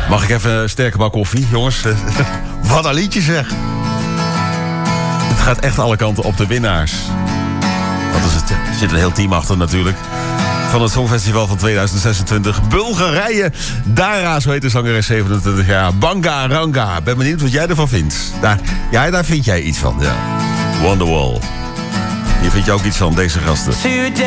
Mag ik even een sterke bak koffie, jongens? Wat een liedje zeg. Het gaat echt alle kanten op de winnaars. Wat is het? Er zit een heel team achter natuurlijk. Van het Songfestival van 2026. Bulgarije. Dara, zo heet de zangeres, 27 jaar. Banga Ranga. Ben benieuwd wat jij ervan vindt. Daar vind jij iets van, ja. Wonderwall. Hier vind je ook iets van, deze gasten.